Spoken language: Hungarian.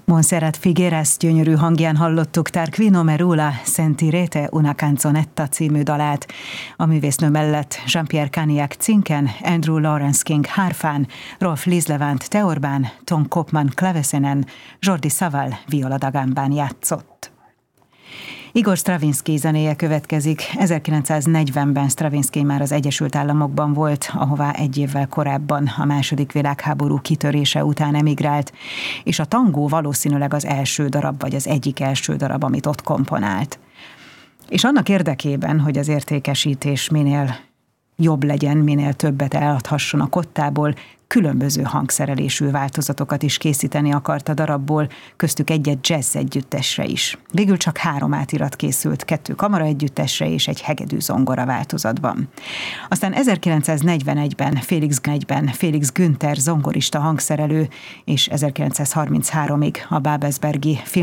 Montserrat Figueras gyönyörű hangján hallottuk Tarquino Merula Sentirete una canzonetta című dalát. A művésznő mellett Jean-Pierre Caniac cinken, Andrew Lawrence King hárfán, Rolf Lislevant teorbán, Tom Kopman klaveszenen, Jordi Savall violadagánbán játszott. Igor Stravinsky zenéje következik. 1940-ben Stravinsky már az Egyesült Államokban volt, ahová egy évvel korábban a második világháború kitörése után emigrált, és a tangó valószínűleg az első darab, vagy az egyik első darab, amit ott komponált. És annak érdekében, hogy az értékesítés minél jobb legyen, minél többet eladhasson a kottából, különböző hangszerelésű változatokat is készíteni akart a darabból, köztük egy-egy jazz együttesre is. Végül csak 3 átirat készült, 2 kamara együttesre és egy hegedű zongora változatban. Aztán 1941-ben Félix Günther zongorista hangszerelő, és 1933-ig a Babelsbergi